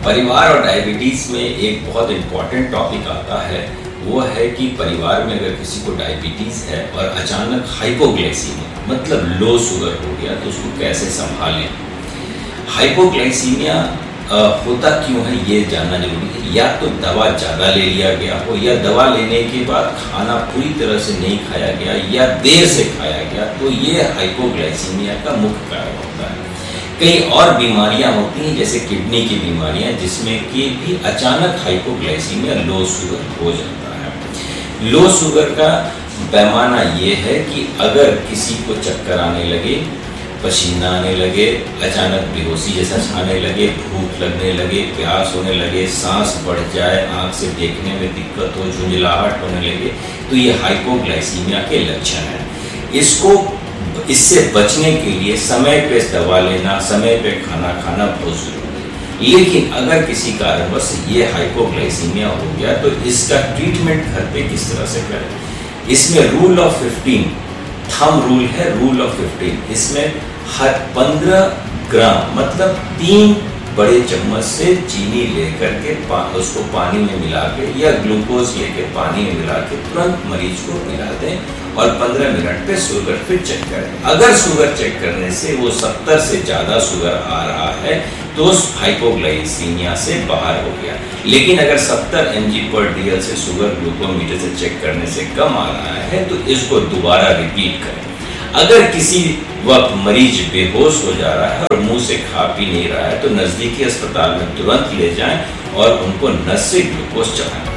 परिवार और डायबिटीज में एक बहुत इम्पॉर्टेंट टॉपिक आता है, वो है कि परिवार में अगर किसी को डायबिटीज है और अचानक हाइपोग्लाइसीमिया मतलब लो शुगर हो गया तो उसको कैसे संभालें। हाइपोग्लाइसीमिया होता क्यों है ये जानना जरूरी है। या तो दवा ज़्यादा ले लिया गया हो, या दवा लेने के बाद खाना पूरी तरह से नहीं खाया गया या देर से खाया गया, तो ये हाइपोग्लाइसीमिया का मुख्य कारण होता है। कई और बीमारियां होती हैं जैसे किडनी की बीमारियां, जिसमें कि भी अचानक हाइपोग्लाइसीमिया लो शुगर हो जाता है। लो शुगर का पैमाना ये है कि अगर किसी को चक्कर आने लगे, पसीना आने लगे, अचानक बेहोशी जैसा छाने लगे, भूख लगने लगे, प्यास होने लगे, सांस बढ़ जाए, आँख से देखने में दिक्कत हो, झुंझलाहट होने लगे, तो ये हाइपोग्लाइसीमिया के लक्षण हैं। इससे बचने के लिए समय पे दवा लेना, समय पे खाना खाना बहुत जरूरी है। लेकिन अगर किसी कारणवश ये हाइपोग्लाइसीमिया हो गया तो इसका ट्रीटमेंट घर पे किस तरह से करें। इसमें रूल ऑफ 15 थंब रूल है, रूल ऑफ 15। इसमें हर 15 ग्राम मतलब 3 बड़े चम्मच से चीनी लेकर के उसको पानी में मिला के या ग्लूकोज लेके पानी में मिला के तुरंत मरीज को पिला दें और 15 मिनट पे शुगर फिर चेक करें। अगर शुगर चेक करने से वो 70 से ज़्यादा शुगर आ रहा है तो उस हाइपोग्लाइसीमिया से बाहर हो गया। लेकिन अगर 70 mg/dl से शुगर ग्लूकोमीटर से चेक करने से कम आ रहा है तो इसको दोबारा रिपीट करें। अगर किसी वक्त मरीज बेहोश हो जा रहा है और मुंह से खा पी नहीं रहा है तो नज़दीकी अस्पताल में तुरंत ले जाएं और उनको नस से ग्लूकोज चढ़ाएं।